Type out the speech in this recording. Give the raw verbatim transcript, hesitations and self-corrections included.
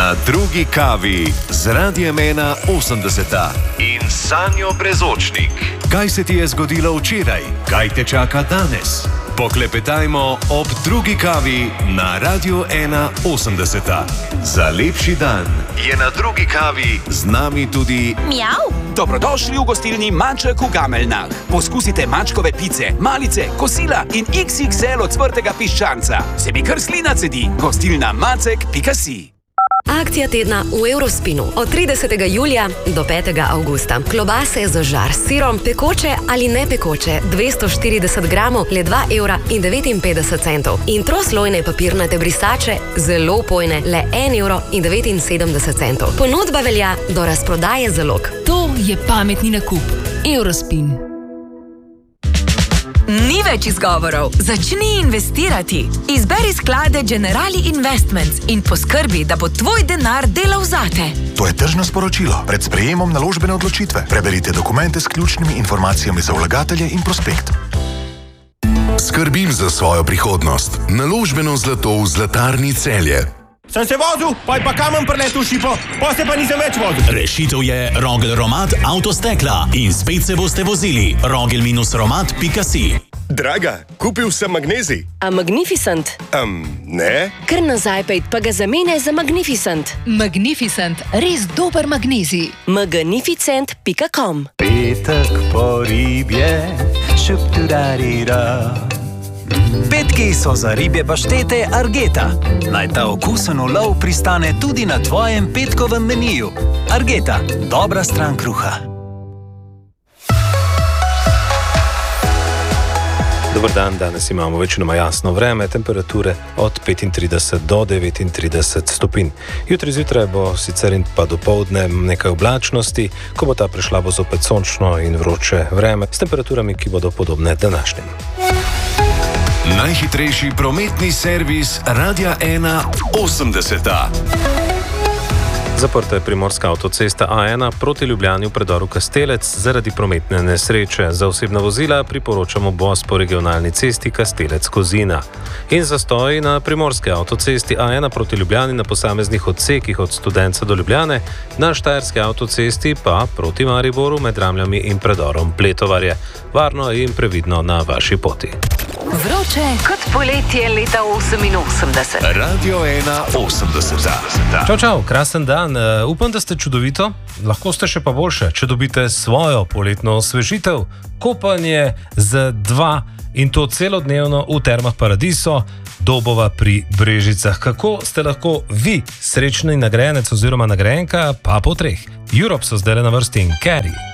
Na drugi kavi z Radiem ena osemdeset in Sanjo Brezočnik. Kaj se ti je zgodilo včeraj? Kaj te čaka danes? Poklepetajmo ob drugi kavi na Radiu ena osemdeset. Za lepši dan je na drugi kavi z nami tudi Mjav. Dobrodošli v gostilni Maček v Gameljnah. Poskusite mačkove pice, malice, kosila in iks iks el ocvrtega piščanca. Se mi kar slina cedi. Gostilna macek pika si. Akcija tedna v Eurospinu od tridesetega julija do petega avgusta. Klobase za žar s sirom, pekoče ali ne pekoče, dvesto štirideset gramov, le dva evra in devetinpetdeset centov. In troslojne papirnate brisače, zelo pojne, le en evro in devetinsedemdeset centov. Ponudba velja do razprodaje zalog. To je pametni nakup. Eurospin. Ni več izgovorov. Začni investirati. Izberi sklade Generali Investments in poskrbi, da bo tvoj denar delal zate. To je tržno sporočilo. Pred sprejemom naložbene odločitve. Preberite dokumente s ključnimi informacijami za vlagatelje in prospekt. Skrbim za svojo prihodnost. Naložbeno zlato v Zlatarni Celje. Sem se vozil, pa je pa kamen preletel v šipo, pa se pa nisem več vozil. Rešitev je Rogel Romat Avtostekla in spet se boste vozili. rogel romat pika si. Draga, kupil sem magnezij. A Magnificent? Um, ne. Kar nazaj pejt, pa ga zamene za Magnificent. Magnificent, res dober magnezij. magnificent pika com. Petek po ribje, šup-tu-da-di-da. Petki so za ribje paštete Argeta. Naj ta okusen ulov pristane tudi na tvojem petkovem meniju. Argeta, dobra stran kruha. Dobar dan, danes imamo večinoma jasno vreme, temperature od petintrideset do devetintrideset stopinj. Jutri zjutraj bo sicer in pa dopoldne nekaj oblačnosti, ko bo ta prišla bo zopet sončno in vroče vreme s temperaturami, ki bodo podobne današnjim. Najhitrejši prometni servis Radia ena osemdeset. Zaprta je primorska avtocesta A ena proti Ljubljani v predoru Kastelec zaradi prometne nesreče. Za osebna vozila priporočamo voz po regionalni cesti Kastelec-Kozina. In zastoji na primorske avtocesti A ena proti Ljubljani na posameznih odsekih od Studenca do Ljubljane, na štajerski avtocesti pa proti Mariboru med Ramljami in predorom Pletovarje. Varno in previdno na vaši poti. Vroče kot poletje leta oseminosemdeset. Radio ena osemdeset. Čau, čau, krasen dan. Uh, upam, da ste čudovito. Lahko ste še pa boljše, če dobite svojo poletno osvežitev, kopanje z dva in to celodnevno v Termah Paradiso, Dobova pri Brežicah. Kako ste lahko vi srečni nagrajenec oziroma nagrajenka, pa po treh. Europe so zdaj na vrsti in Carrie.